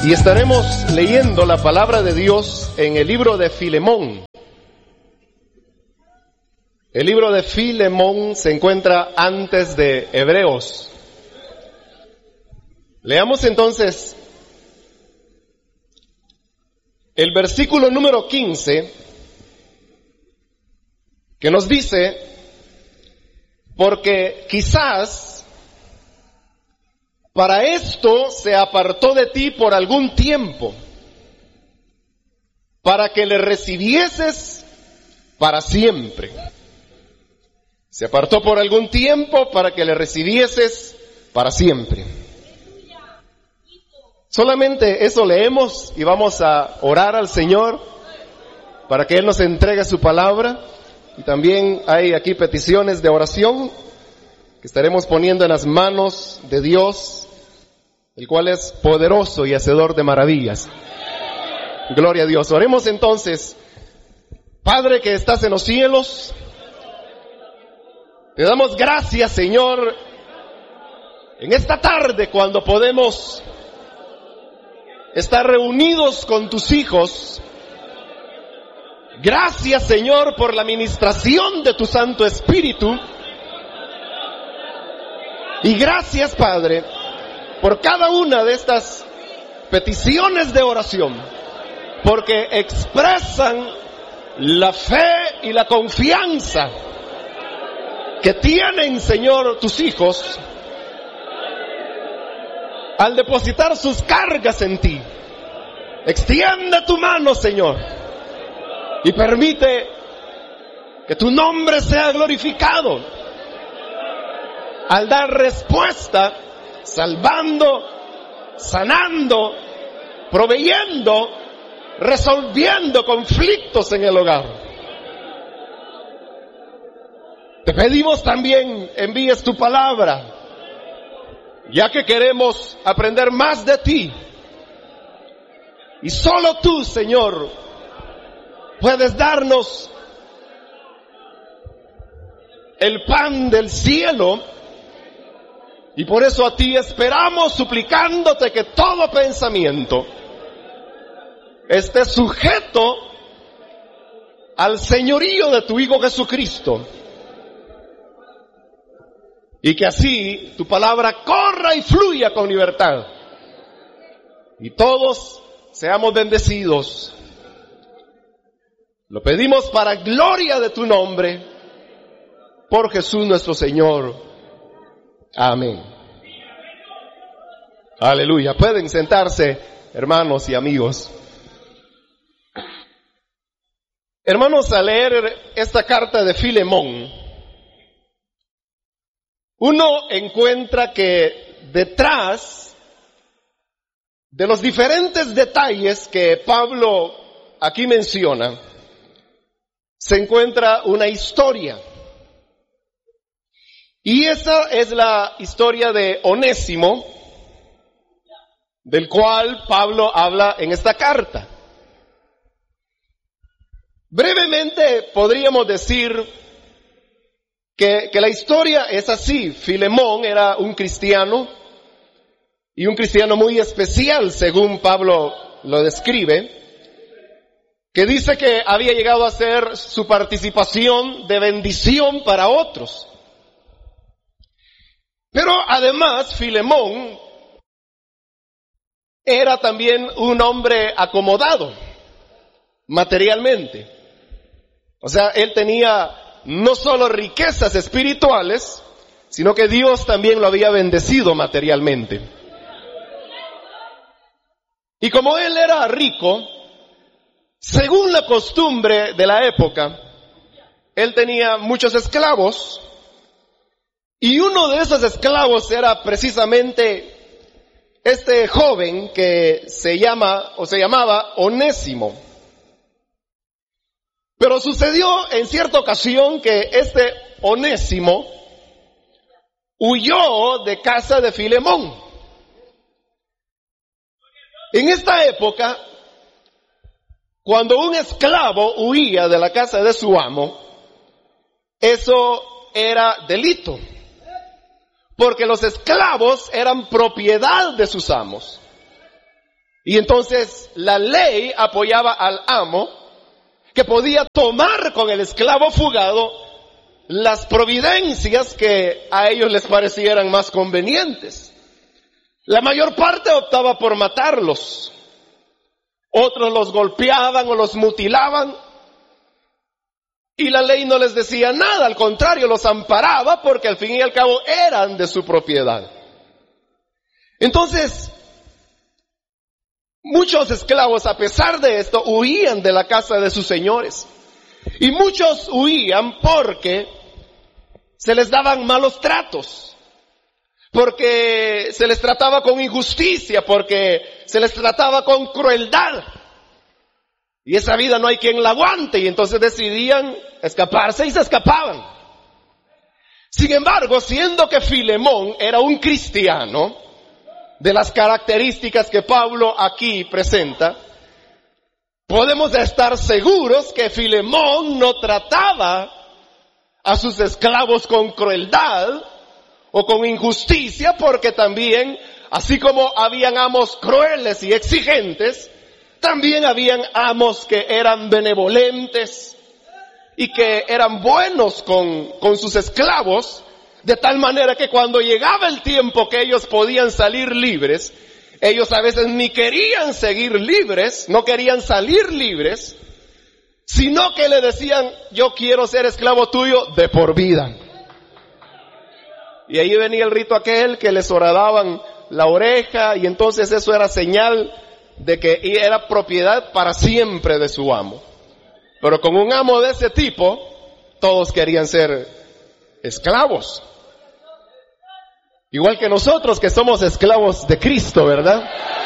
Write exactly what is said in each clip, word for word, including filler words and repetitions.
Y estaremos leyendo la palabra de Dios en el libro de Filemón. El libro de Filemón se encuentra antes de Hebreos. Leamos entonces el versículo número quince, que nos dice: porque quizás para esto se apartó de ti por algún tiempo, para que le recibieses para siempre. Se apartó por algún tiempo para que le recibieses para siempre. Solamente eso leemos y vamos a orar al Señor para que Él nos entregue su palabra. Y también hay aquí peticiones de oración que estaremos poniendo en las manos de Dios, el cual es poderoso y hacedor de maravillas. Gloria a Dios. Oremos entonces. Padre que estás en los cielos, te damos gracias, Señor, en esta tarde cuando podemos estar reunidos con tus hijos. Gracias, Señor, por la ministración de tu Santo Espíritu. Y gracias, Padre, por cada una de estas peticiones de oración, porque expresan la fe y la confianza que tienen, Señor, tus hijos al depositar sus cargas en ti. Extiende tu mano, Señor, y permite que tu nombre sea glorificado al dar respuesta, salvando, sanando, proveyendo, resolviendo conflictos en el hogar. Te pedimos también envíes tu palabra, ya que queremos aprender más de ti. Y solo tú, Señor, puedes darnos el pan del cielo. Y por eso a ti esperamos, suplicándote que todo pensamiento esté sujeto al señorío de tu Hijo Jesucristo. Y que así tu palabra corra y fluya con libertad. Y todos seamos bendecidos. Lo pedimos para gloria de tu nombre, por Jesús nuestro Señor. Amén. Aleluya. Pueden sentarse, hermanos y amigos. Hermanos, al leer esta carta de Filemón, uno encuentra que detrás de los diferentes detalles que Pablo aquí menciona, se encuentra una historia. Y esa es la historia de Onésimo, del cual Pablo habla en esta carta. Brevemente podríamos decir que, que la historia es así. Filemón era un cristiano, y un cristiano muy especial, según Pablo lo describe, que dice que había llegado a ser su participación de bendición para otros. Pero además, Filemón era también un hombre acomodado materialmente. O sea, él tenía no solo riquezas espirituales, sino que Dios también lo había bendecido materialmente. Y como él era rico, según la costumbre de la época, él tenía muchos esclavos. Y uno de esos esclavos era precisamente este joven que se llama o se llamaba Onésimo. Pero sucedió en cierta ocasión que este Onésimo huyó de casa de Filemón. En esta época, cuando un esclavo huía de la casa de su amo, eso era delito. Porque los esclavos eran propiedad de sus amos. Y entonces la ley apoyaba al amo, que podía tomar con el esclavo fugado las providencias que a ellos les parecieran más convenientes. La mayor parte optaba por matarlos. Otros los golpeaban o los mutilaban. Y la ley no les decía nada, al contrario, los amparaba porque al fin y al cabo eran de su propiedad. Entonces, muchos esclavos, a pesar de esto, huían de la casa de sus señores. Y muchos huían porque se les daban malos tratos, porque se les trataba con injusticia, porque se les trataba con crueldad. Y esa vida no hay quien la aguante, y entonces decidían escaparse y se escapaban. Sin embargo, siendo que Filemón era un cristiano, de las características que Pablo aquí presenta, podemos estar seguros que Filemón no trataba a sus esclavos con crueldad o con injusticia, porque también, así como habían amos crueles y exigentes, también habían amos que eran benevolentes y que eran buenos con, con sus esclavos, de tal manera que cuando llegaba el tiempo que ellos podían salir libres, ellos a veces ni querían seguir libres, no querían salir libres, sino que le decían, yo quiero ser esclavo tuyo de por vida. Y ahí venía el rito aquel que les horadaban la oreja, y entonces eso era señal de que era propiedad para siempre de su amo. Pero con un amo de ese tipo, todos querían ser esclavos. Igual que nosotros que somos esclavos de Cristo, ¿verdad?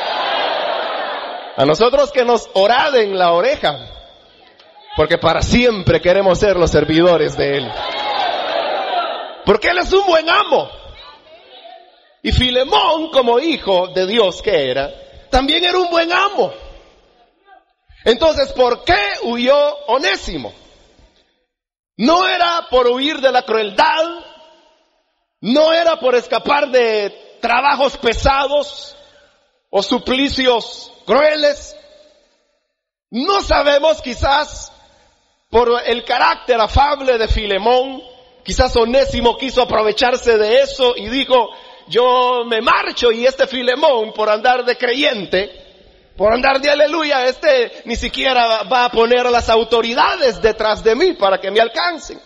A nosotros que nos horaden la oreja, porque para siempre queremos ser los servidores de Él. Porque Él es un buen amo. Y Filemón, como hijo de Dios que era, también era un buen amo. Entonces, ¿por qué huyó Onésimo? No era por huir de la crueldad, no era por escapar de trabajos pesados o suplicios crueles. No sabemos, quizás por el carácter afable de Filemón, quizás Onésimo quiso aprovecharse de eso y dijo, yo me marcho, y este Filemón, por andar de creyente, por andar de aleluya, este ni siquiera va a poner a las autoridades detrás de mí para que me alcancen.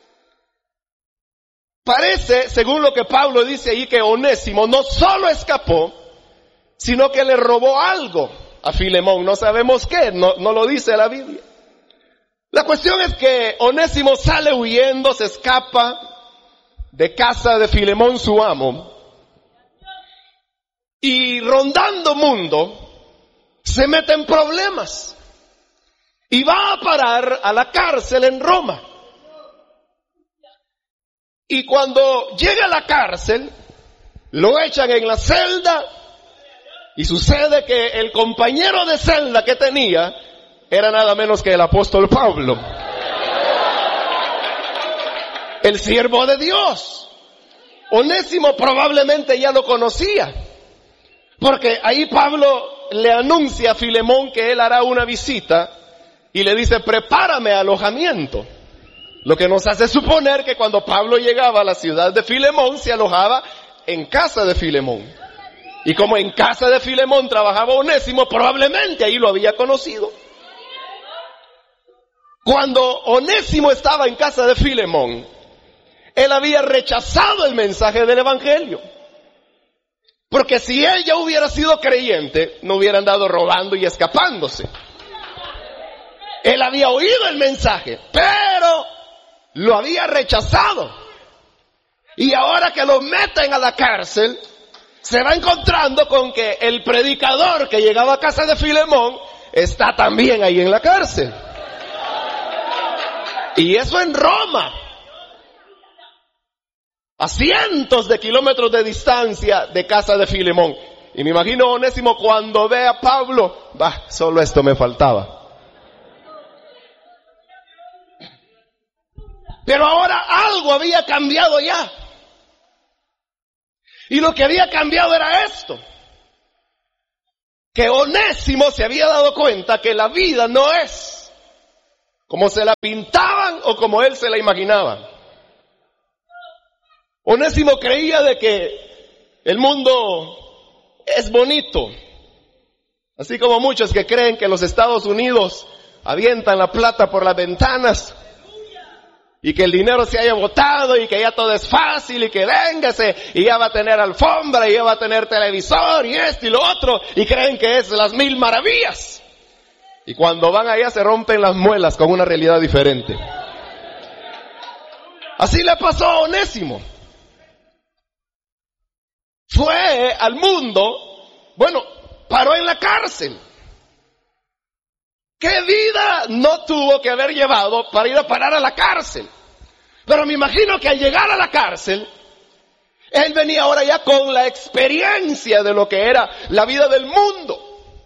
Parece, según lo que Pablo dice ahí, que Onésimo no solo escapó, sino que le robó algo a Filemón. No sabemos qué, no, no lo dice la Biblia. La cuestión es que Onésimo sale huyendo, se escapa de casa de Filemón su amo, y rondando mundo, se mete en problemas, y va a parar a la cárcel en Roma. Y cuando llega a la cárcel, lo echan en la celda, y sucede que el compañero de celda que tenía era nada menos que el apóstol Pablo, el siervo de Dios. Onésimo probablemente ya lo conocía, porque ahí Pablo le anuncia a Filemón que él hará una visita y le dice, prepárame alojamiento. Lo que nos hace suponer que cuando Pablo llegaba a la ciudad de Filemón, se alojaba en casa de Filemón. Y como en casa de Filemón trabajaba Onésimo, probablemente ahí lo había conocido. Cuando Onésimo estaba en casa de Filemón, él había rechazado el mensaje del evangelio. Porque si él ya hubiera sido creyente, no hubiera andado robando y escapándose. Él había oído el mensaje, pero lo había rechazado. Y ahora que lo meten a la cárcel, se va encontrando con que el predicador que llegaba a casa de Filemón está también ahí en la cárcel. Y eso en Roma, a cientos de kilómetros de distancia de casa de Filemón. Y me imagino Onésimo cuando ve a Pablo, bah, solo esto me faltaba. Pero ahora algo había cambiado ya. Y lo que había cambiado era esto. que Onésimo se había dado cuenta que la vida no es como se la pintaban o como él se la imaginaba. Onésimo creía de que el mundo es bonito, así como muchos que creen que los Estados Unidos avientan la plata por las ventanas y que el dinero se haya botado y que ya todo es fácil y que véngase y ya va a tener alfombra y ya va a tener televisor y esto y lo otro, y creen que es las mil maravillas. Y cuando van allá se rompen las muelas con una realidad diferente. Así le pasó a Onésimo. Fue al mundo, bueno, paró en la cárcel. ¿Qué vida no tuvo que haber llevado para ir a parar a la cárcel? Pero me imagino que al llegar a la cárcel, él venía ahora ya con la experiencia de lo que era la vida del mundo.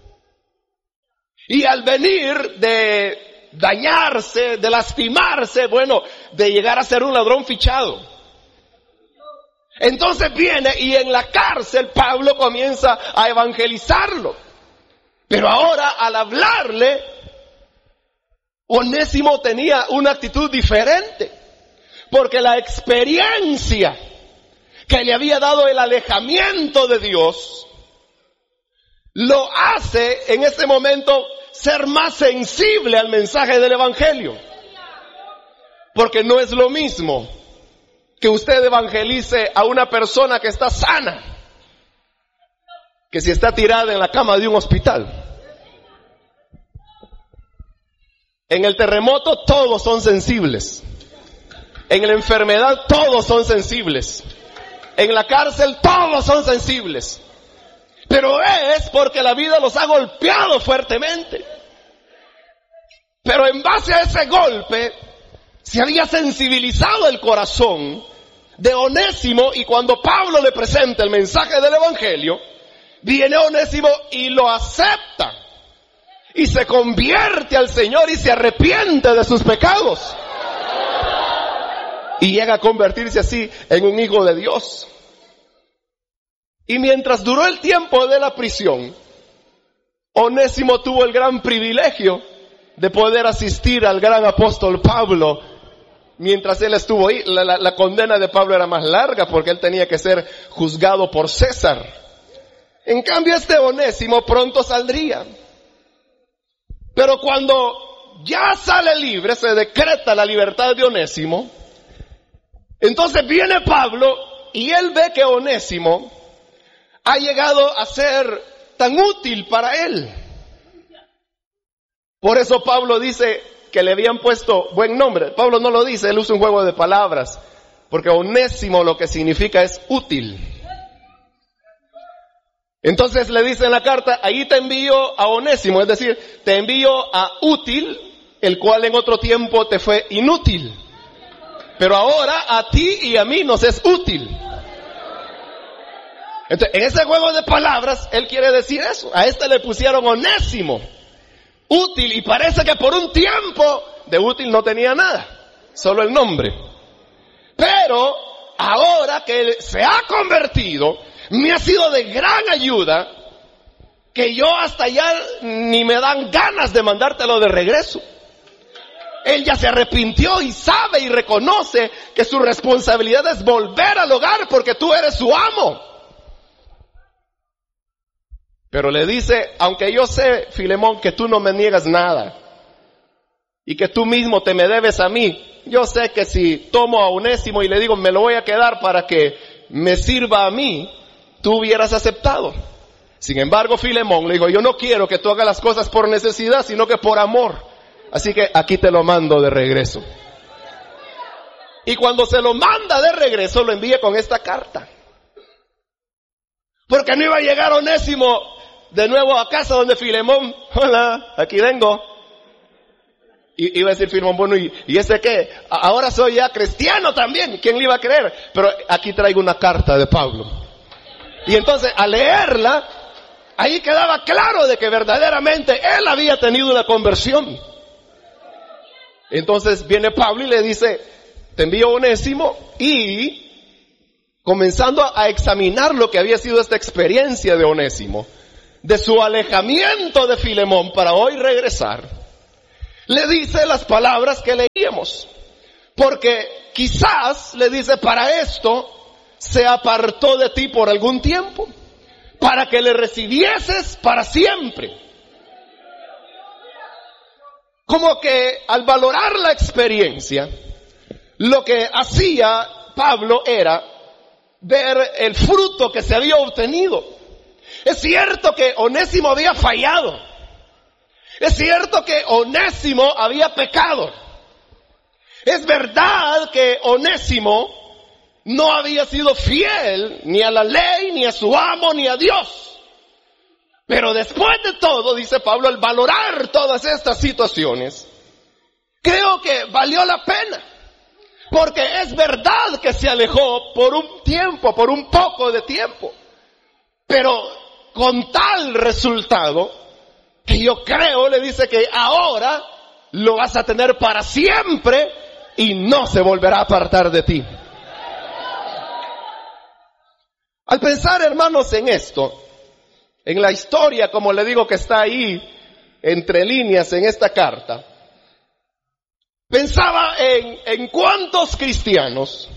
Y al venir de dañarse, de lastimarse, bueno, de llegar a ser un ladrón fichado. Entonces viene y en la cárcel Pablo comienza a evangelizarlo. Pero ahora al hablarle, Onésimo tenía una actitud diferente, porque la experiencia que le había dado el alejamiento de Dios lo hace en ese momento ser más sensible al mensaje del evangelio. Porque no es lo mismo que usted evangelice a una persona que está sana que si está tirada en la cama de un hospital. En el terremoto todos son sensibles. En la enfermedad todos son sensibles. En la cárcel todos son sensibles. Pero es porque la vida los ha golpeado fuertemente. Pero en base a ese golpe se había sensibilizado el corazón de Onésimo, y cuando Pablo le presenta el mensaje del evangelio, viene Onésimo y lo acepta. Y se convierte al Señor y se arrepiente de sus pecados. Y llega a convertirse así en un hijo de Dios. Y mientras duró el tiempo de la prisión, Onésimo tuvo el gran privilegio de poder asistir al gran apóstol Pablo. Mientras él estuvo ahí, la, la, la condena de Pablo era más larga porque él tenía que ser juzgado por César. En cambio, este Onésimo pronto saldría. Pero cuando ya sale libre, se decreta la libertad de Onésimo, entonces viene Pablo y él ve que Onésimo ha llegado a ser tan útil para él. Por eso Pablo dice que le habían puesto buen nombre. Pablo no lo dice, él usa un juego de palabras, porque Onésimo lo que significa es útil. Entonces le dice en la carta, ahí te envío a Onésimo, es decir, te envío a útil, el cual en otro tiempo te fue inútil. Pero ahora a ti y a mí nos es útil. Entonces, en ese juego de palabras, él quiere decir eso. A este le pusieron Onésimo, útil, y parece que por un tiempo de útil no tenía nada, solo el nombre. Pero ahora que él se ha convertido, me ha sido de gran ayuda, que yo hasta ya ni me dan ganas de mandártelo de regreso. Él ya se arrepintió y sabe y reconoce que su responsabilidad es volver al hogar porque tú eres su amo. Pero le dice, aunque yo sé, Filemón, que tú no me niegas nada y que tú mismo te me debes a mí, yo sé que si tomo a Onésimo y le digo, me lo voy a quedar para que me sirva a mí, tú hubieras aceptado. Sin embargo, Filemón le dijo, yo no quiero que tú hagas las cosas por necesidad, sino que por amor. Así que aquí te lo mando de regreso. Y cuando se lo manda de regreso, lo envía con esta carta. Porque no iba a llegar Onésimo de nuevo a casa donde Filemón, hola, aquí vengo. Y iba a decir Filemón, bueno, ¿y, ¿y ese qué? Ahora soy ya cristiano también, ¿quién le iba a creer? Pero aquí traigo una carta de Pablo. Y entonces, al leerla, ahí quedaba claro de que verdaderamente él había tenido una conversión. Entonces viene Pablo y le dice, te envío Onésimo, y comenzando a examinar lo que había sido esta experiencia de Onésimo, de su alejamiento de Filemón para hoy regresar, le dice las palabras que leíamos. Porque quizás, le dice, para esto se apartó de ti por algún tiempo, para que le recibieses para siempre. Como que al valorar la experiencia, lo que hacía Pablo era ver el fruto que se había obtenido. Es cierto que Onésimo había fallado. Es cierto que Onésimo había pecado. Es verdad que Onésimo no había sido fiel ni a la ley, ni a su amo, ni a Dios. Pero después de todo, dice Pablo, al valorar todas estas situaciones, creo que valió la pena. Porque es verdad que se alejó por un tiempo, por un poco de tiempo. Pero con tal resultado, que yo creo, le dice que ahora lo vas a tener para siempre y no se volverá a apartar de ti. Al pensar, hermanos, en esto, en la historia, como le digo, que está ahí entre líneas en esta carta, pensaba en, en cuántos cristianos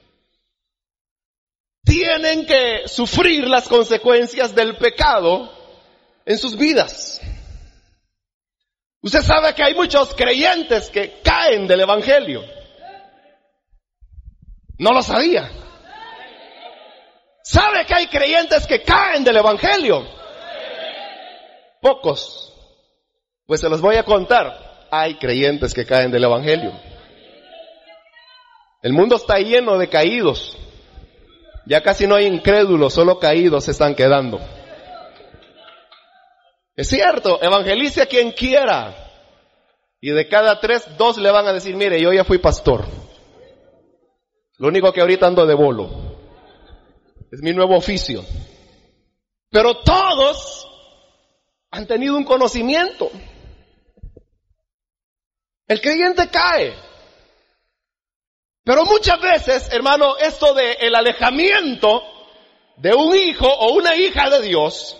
tienen que sufrir las consecuencias del pecado en sus vidas. Usted sabe que hay muchos creyentes que caen del evangelio. No lo sabía. ¿Sabe que hay creyentes que caen del evangelio? Pocos. Pues se los voy a contar. Hay creyentes que caen del evangelio. El mundo está lleno de caídos. Ya casi no hay incrédulos, solo caídos se están quedando. Es cierto, evangelice a quien quiera. Y de cada tres, dos le van a decir, mire, yo ya fui pastor. Lo único que ahorita ando de bolo. Es mi nuevo oficio. Pero todos han tenido un conocimiento. El creyente cae. Pero muchas veces, hermano, esto de el alejamiento de un hijo o una hija de Dios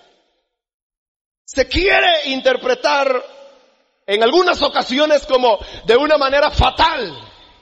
se quiere interpretar en algunas ocasiones como de una manera fatal.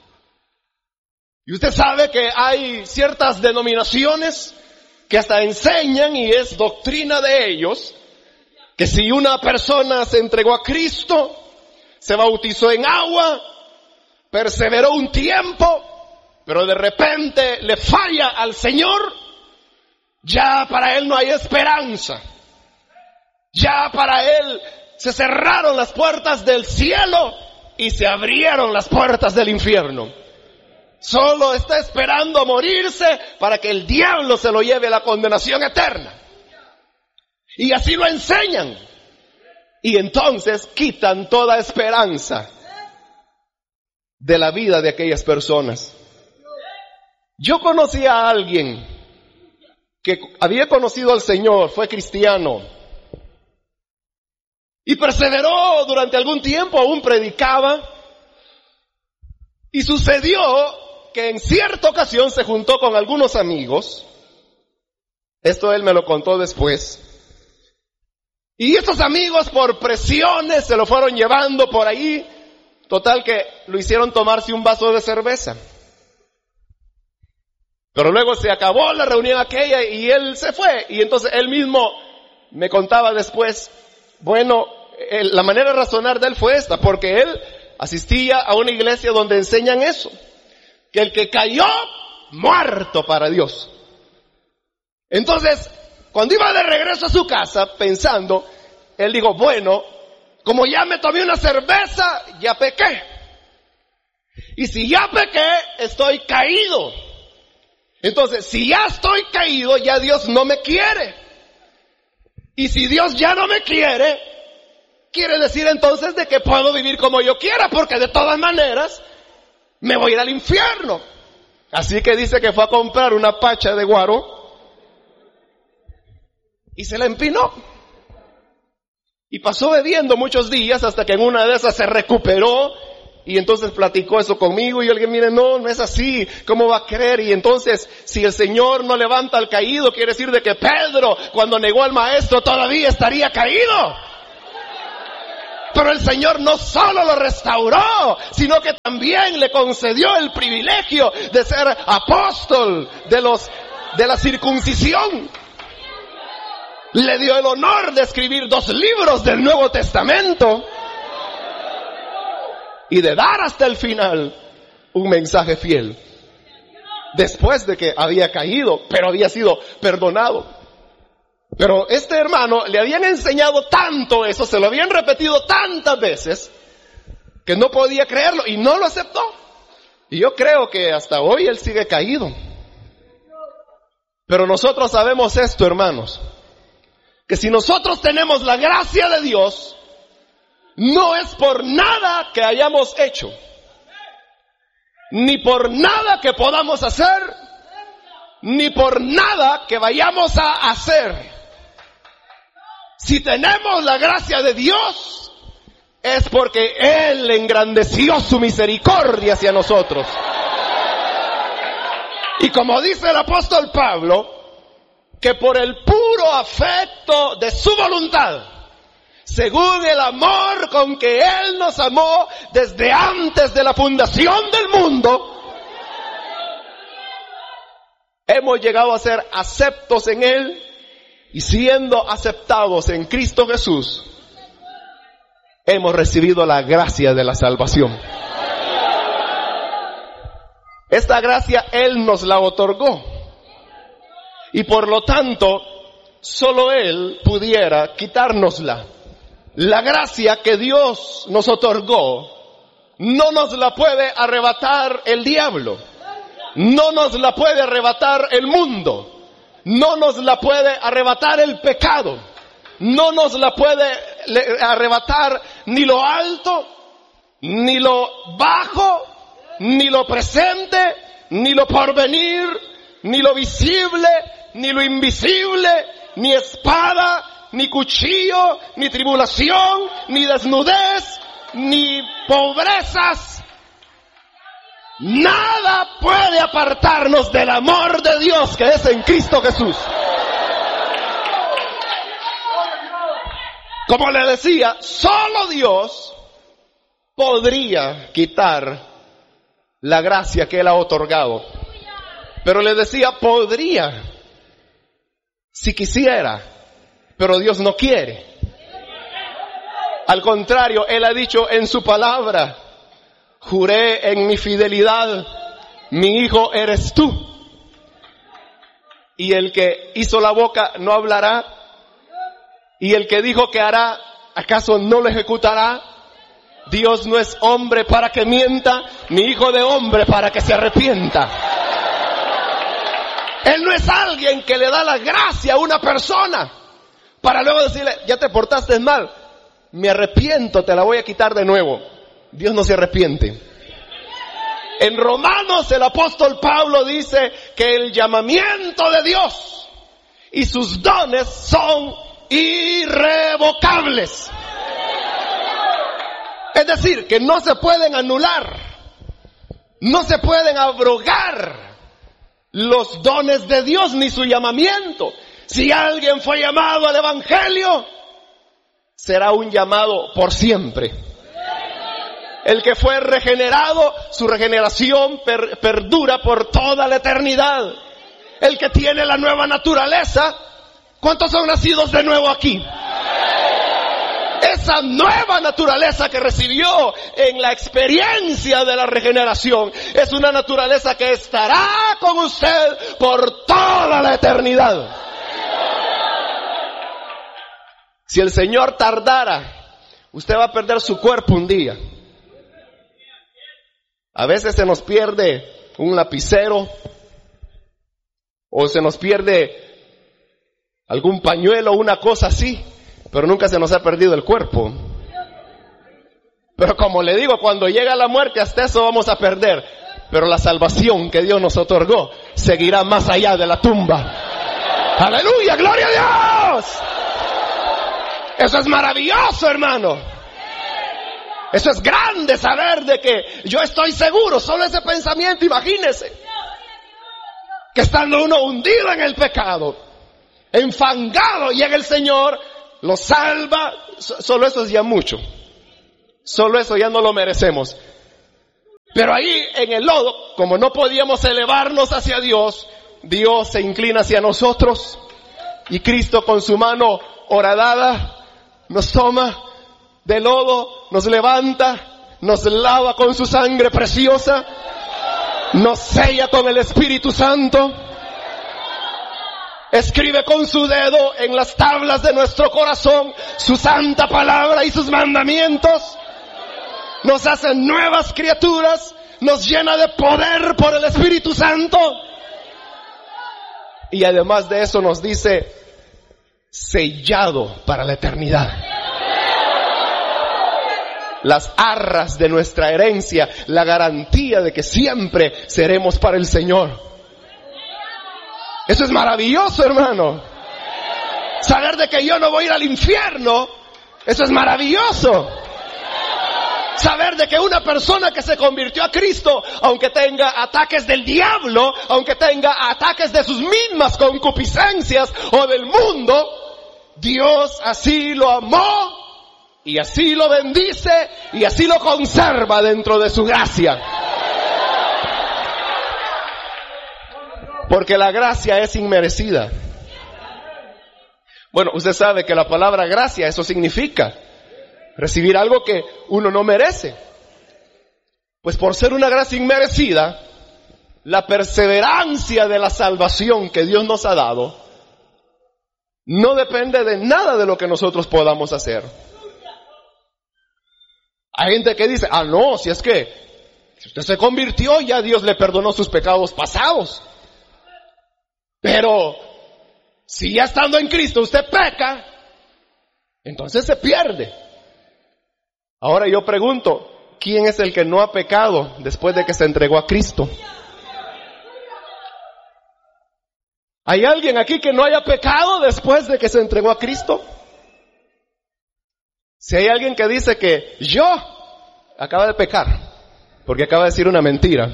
Y usted sabe que hay ciertas denominaciones que hasta enseñan, y es doctrina de ellos, que si una persona se entregó a Cristo, se bautizó en agua, perseveró un tiempo, pero de repente le falla al Señor, ya para él no hay esperanza. Ya para él se cerraron las puertas del cielo y se abrieron las puertas del infierno. Solo está esperando a morirse para que el diablo se lo lleve a la condenación eterna. Y así lo enseñan. Y entonces quitan toda esperanza de la vida de aquellas personas. Yo conocí a alguien que había conocido al Señor, fue cristiano, y perseveró durante algún tiempo, aún predicaba, y sucedió que en cierta ocasión se juntó con algunos amigos. Esto él me lo contó después. Y estos amigos, por presiones, se lo fueron llevando por ahí. Total que lo hicieron tomarse un vaso de cerveza. Pero luego se acabó la reunión aquella y él se fue. Y entonces él mismo me contaba después, bueno, el, la manera de razonar de él fue esta, porque él asistía a una iglesia donde enseñan eso, que el que cayó, muerto para Dios. Entonces, cuando iba de regreso a su casa, pensando, él dijo, bueno, como ya me tomé una cerveza, ya pequé. Y si ya pequé, estoy caído. Entonces, si ya estoy caído, ya Dios no me quiere. Y si Dios ya no me quiere, quiere decir entonces de que puedo vivir como yo quiera, porque de todas maneras me voy a ir al infierno. Así que dice que fue a comprar una pacha de guaro y se la empinó. Y pasó bebiendo muchos días hasta que en una de esas se recuperó Y entonces platicó eso conmigo y alguien, mire, no, no es así, ¿cómo va a creer? Y entonces, si el Señor no levanta al caído, quiere decir de que Pedro, cuando negó al maestro, todavía estaría caído. Pero el Señor no solo lo restauró, sino que también le concedió el privilegio de ser apóstol de los, de la circuncisión. Le dio el honor de escribir dos libros del Nuevo Testamento. Y de dar hasta el final un mensaje fiel. Después de que había caído, pero había sido perdonado. Pero este hermano le habían enseñado tanto eso, se lo habían repetido tantas veces, que no podía creerlo y no lo aceptó. Y yo creo que hasta hoy él sigue caído. Pero nosotros sabemos esto, hermanos, que si nosotros tenemos la gracia de Dios, no es por nada que hayamos hecho, ni por nada que podamos hacer, ni por nada que vayamos a hacer. Si tenemos la gracia de Dios, es porque Él engrandeció su misericordia hacia nosotros. Y como dice el apóstol Pablo, que por el puro afecto de su voluntad, según el amor con que Él nos amó desde antes de la fundación del mundo, hemos llegado a ser aceptos en Él, y siendo aceptados en Cristo Jesús, hemos recibido la gracia de la salvación. Esta gracia Él nos la otorgó. Y por lo tanto, solo Él pudiera quitárnosla. La gracia que Dios nos otorgó, no nos la puede arrebatar el diablo. No nos la puede arrebatar el mundo. No nos la puede arrebatar el pecado. No nos la puede arrebatar ni lo alto, ni lo bajo, ni lo presente, ni lo porvenir, ni lo visible, ni lo invisible, ni espada, ni cuchillo, ni tribulación, ni desnudez, ni pobrezas. Nada puede apartarnos del amor de Dios que es en Cristo Jesús. Como le decía, solo Dios podría quitar la gracia que Él ha otorgado. Pero le decía, podría, si quisiera, pero Dios no quiere. Al contrario, Él ha dicho en su palabra, juré en mi fidelidad, mi hijo eres tú. Y el que hizo la boca no hablará, y el que dijo que hará, ¿acaso no lo ejecutará? Dios no es hombre para que mienta, ni hijo de hombre para que se arrepienta. Él no es alguien que le da la gracia a una persona para luego decirle, ya te portaste mal, me arrepiento, te la voy a quitar de nuevo. Dios no se arrepiente. En Romanos el apóstol Pablo dice que el llamamiento de Dios y sus dones son irrevocables. Es decir, que no se pueden anular, no se pueden abrogar los dones de Dios ni su llamamiento. Si alguien fue llamado al evangelio, será un llamado por siempre. El que fue regenerado, su regeneración per, perdura por toda la eternidad. El que tiene la nueva naturaleza, ¿cuántos son nacidos de nuevo aquí? Esa nueva naturaleza que recibió en la experiencia de la regeneración es una naturaleza que estará con usted por toda la eternidad. Si el Señor tardara, usted va a perder su cuerpo un día. A veces se nos pierde un lapicero o se nos pierde algún pañuelo o una cosa así, pero nunca se nos ha perdido el cuerpo. Pero como le digo, cuando llega la muerte, hasta eso vamos a perder. Pero la salvación que Dios nos otorgó seguirá más allá de la tumba. ¡Aleluya! ¡Gloria a Dios! Eso es maravilloso, hermano. Eso es grande, saber de que yo estoy seguro. Solo ese pensamiento, imagínese. Que estando uno hundido en el pecado, enfangado, llega el Señor, lo salva. Solo eso es ya mucho. Solo eso ya no lo merecemos. Pero ahí en el lodo, como no podíamos elevarnos hacia Dios, Dios se inclina hacia nosotros y Cristo con su mano horadada nos toma del lodo, nos levanta, nos lava con su sangre preciosa, nos sella con el Espíritu Santo, escribe con su dedo en las tablas de nuestro corazón su santa palabra y sus mandamientos, nos hace nuevas criaturas, nos llena de poder por el Espíritu Santo. Y además de eso nos dice, sellado para la eternidad. Las arras de nuestra herencia, la garantía de que siempre seremos para el Señor. Eso es maravilloso, hermano. Saber de que yo no voy a ir al infierno, eso es maravilloso. Saber de que una persona que se convirtió a Cristo, aunque tenga ataques del diablo, aunque tenga ataques de sus mismas concupiscencias o del mundo, Dios así lo amó y así lo bendice y así lo conserva dentro de su gracia. Porque la gracia es inmerecida. Bueno, usted sabe que la palabra gracia, eso significa recibir algo que uno no merece. Pues por ser una gracia inmerecida, la perseverancia de la salvación que Dios nos ha dado no depende de nada de lo que nosotros podamos hacer. Hay gente que dice, ah no, si es que si usted se convirtió, ya Dios le perdonó sus pecados pasados. Pero si ya estando en Cristo usted peca, entonces se pierde. Ahora yo pregunto, ¿quién es el que no ha pecado después de que se entregó a Cristo? ¿Hay alguien aquí que no haya pecado después de que se entregó a Cristo? Si hay alguien que dice que yo acaba de pecar, porque acaba de decir una mentira.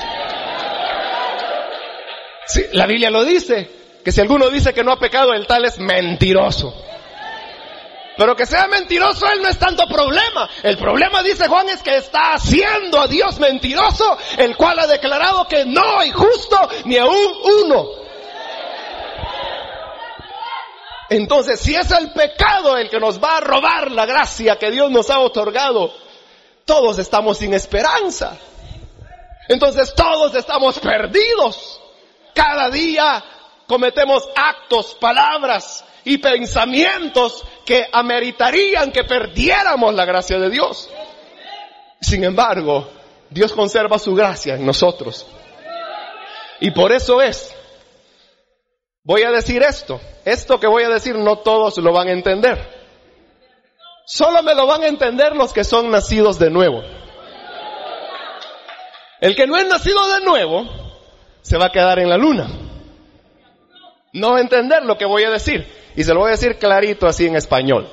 Sí, la Biblia lo dice, que si alguno dice que no ha pecado, el tal es mentiroso. Pero que sea mentiroso, él no es tanto problema. El problema, dice Juan, es que está haciendo a Dios mentiroso, el cual ha declarado que no hay justo ni aún uno. Entonces, si es el pecado el que nos va a robar la gracia que Dios nos ha otorgado, todos estamos sin esperanza. Entonces todos estamos perdidos. Cada día cometemos actos, palabras y pensamientos que ameritarían que perdiéramos la gracia de Dios. Sin embargo, Dios conserva su gracia en nosotros. Y por eso es, voy a decir esto, esto que voy a decir no todos lo van a entender. Solo me lo van a entender los que son nacidos de nuevo. El que no es nacido de nuevo, se va a quedar en la luna. No va a entender lo que voy a decir. Y se lo voy a decir clarito así en español.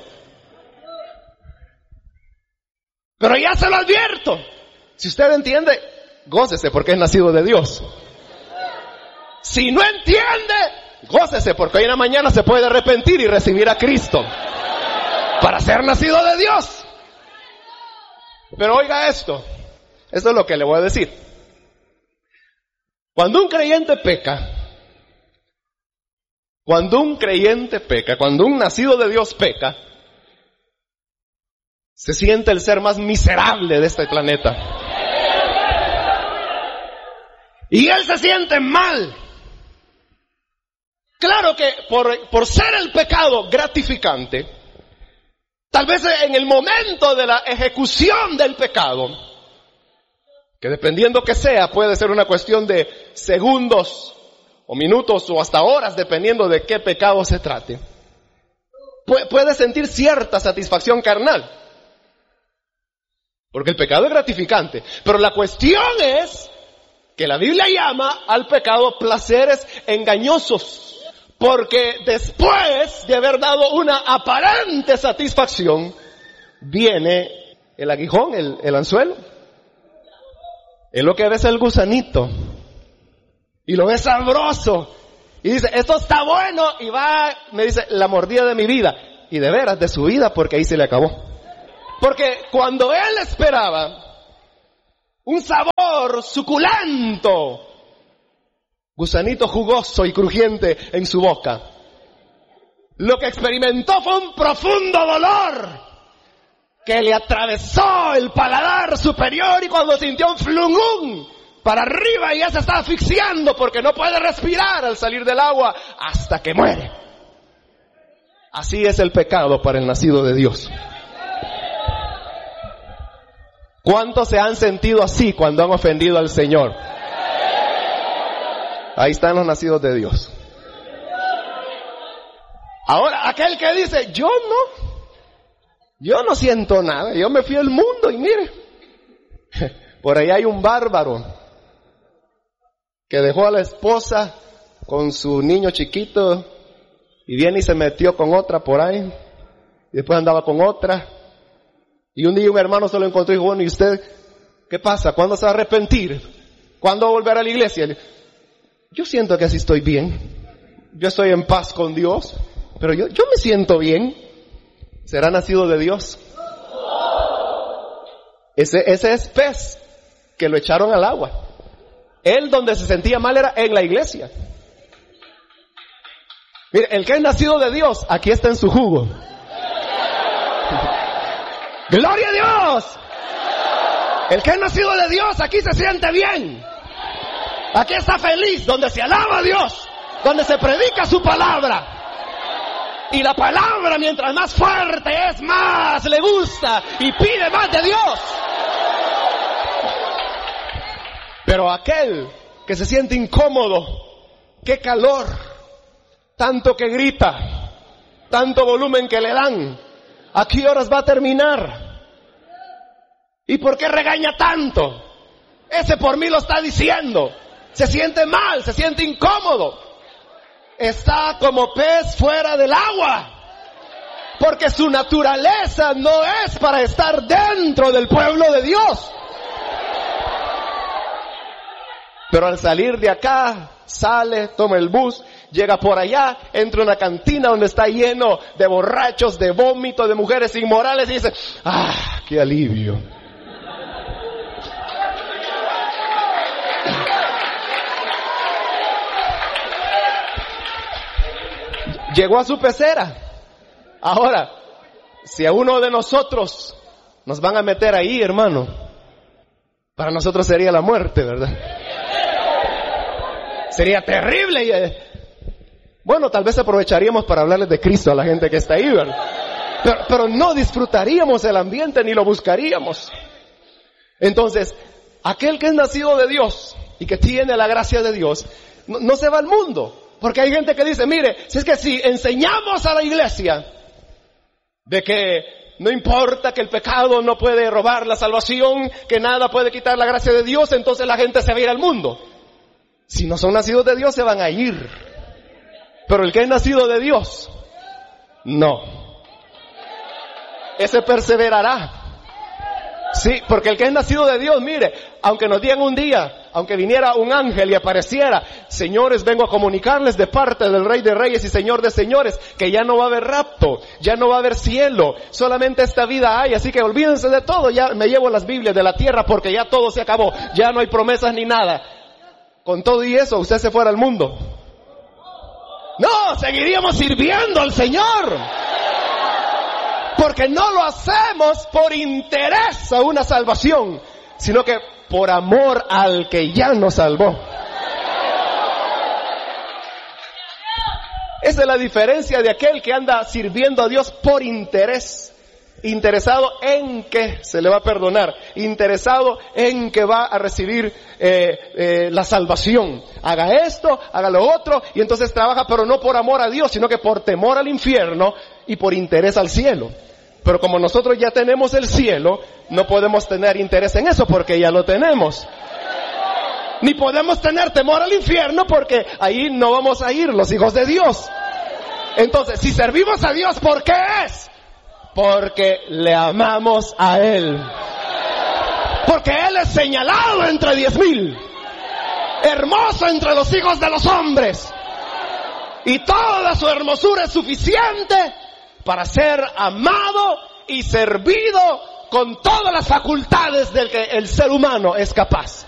Pero ya se lo advierto. Si usted entiende, gócese porque es nacido de Dios. Si no entiende, gócese porque hoy en la mañana se puede arrepentir y recibir a Cristo para ser nacido de Dios. Pero oiga esto. Esto es lo que le voy a decir. Cuando un creyente peca, Cuando un creyente peca, cuando un nacido de Dios peca, se siente el ser más miserable de este planeta. Y él se siente mal. Claro que por, por ser el pecado gratificante, tal vez en el momento de la ejecución del pecado, que dependiendo que sea, puede ser una cuestión de segundos, o minutos o hasta horas, dependiendo de qué pecado se trate, puede sentir cierta satisfacción carnal. Porque el pecado es gratificante. Pero la cuestión es que la Biblia llama al pecado placeres engañosos. Porque después de haber dado una aparente satisfacción, viene el aguijón, el, el anzuelo. Él lo que ve es el gusanito. Y lo ve sabroso. Y dice, esto está bueno. Y va, me dice, la mordida de mi vida. Y de veras, de su vida, porque ahí se le acabó. Porque cuando él esperaba un sabor suculento, gusanito jugoso y crujiente en su boca, lo que experimentó fue un profundo dolor que le atravesó el paladar superior, y cuando sintió un flungún para arriba y ya se está asfixiando porque no puede respirar al salir del agua hasta que muere. Así es el pecado para el nacido de Dios. ¿Cuántos se han sentido así cuando han ofendido al Señor? Ahí están los nacidos de Dios. Ahora, aquel que dice, yo no, yo no siento nada, yo me fui al mundo y mire, por ahí hay un bárbaro que dejó a la esposa con su niño chiquito y viene y se metió con otra por ahí, y después andaba con otra. Y un día un hermano se lo encontró y dijo, bueno, ¿y usted qué pasa? ¿Cuándo se va a arrepentir? ¿Cuándo va a volver a la iglesia? Yo siento que así estoy bien. Yo estoy en paz con Dios, pero yo, yo me siento bien. ¿Será nacido de Dios? Ese, ese es pez que lo echaron al agua. Él donde se sentía mal era en la iglesia. Mire, el que es nacido de Dios, aquí está en su jugo. ¡Gloria a Dios! El que es nacido de Dios aquí se siente bien. Aquí está feliz, donde se alaba a Dios, donde se predica su palabra. Y la palabra, mientras más fuerte es, más le gusta y pide más de Dios. Pero aquel que se siente incómodo, qué calor, tanto que grita, tanto volumen que le dan, ¿a qué horas va a terminar? ¿Y por qué regaña tanto? Ese por mí lo está diciendo. Se siente mal, se siente incómodo. Está como pez fuera del agua. Porque su naturaleza no es para estar dentro del pueblo de Dios. Pero al salir de acá, sale, toma el bus, llega por allá, entra a una cantina donde está lleno de borrachos, de vómito, de mujeres inmorales y dice, ¡ah, qué alivio! Llegó a su pecera. Ahora, si a uno de nosotros nos van a meter ahí, hermano, para nosotros sería la muerte, ¿verdad? Sería terrible. Y, eh, bueno, tal vez aprovecharíamos para hablarles de Cristo a la gente que está ahí, ¿verdad? Pero, pero no disfrutaríamos el ambiente ni lo buscaríamos. Entonces, aquel que es nacido de Dios y que tiene la gracia de Dios, no, no se va al mundo. Porque hay gente que dice, mire, si es que si enseñamos a la iglesia de que no importa, que el pecado no puede robar la salvación, que nada puede quitar la gracia de Dios, entonces la gente se va a ir al mundo. Si no son nacidos de Dios, se van a ir. Pero el que es nacido de Dios, no. Ese perseverará. Sí, porque el que es nacido de Dios, mire, aunque nos digan un día, aunque viniera un ángel y apareciera, señores, vengo a comunicarles de parte del Rey de Reyes y Señor de Señores, que ya no va a haber rapto, ya no va a haber cielo, solamente esta vida hay, así que olvídense de todo, ya me llevo las Biblias de la tierra porque ya todo se acabó, ya no hay promesas ni nada. Con todo y eso, usted se fuera al mundo. No, seguiríamos sirviendo al Señor. Porque no lo hacemos por interés a una salvación, sino que por amor al que ya nos salvó. Esa es la diferencia de aquel que anda sirviendo a Dios por interés. Interesado en que se le va a perdonar, interesado en que va a recibir eh, eh, la salvación. Haga esto, haga lo otro, y entonces trabaja, pero no por amor a Dios, sino que por temor al infierno y por interés al cielo. Pero como nosotros ya tenemos el cielo, no podemos tener interés en eso porque ya lo tenemos. Ni podemos tener temor al infierno porque ahí no vamos a ir los hijos de Dios. Entonces, si servimos a Dios, ¿por qué es? Porque le amamos a Él. Porque Él es señalado entre diez mil. Hermoso entre los hijos de los hombres. Y toda su hermosura es suficiente para ser amado y servido con todas las facultades del que el ser humano es capaz.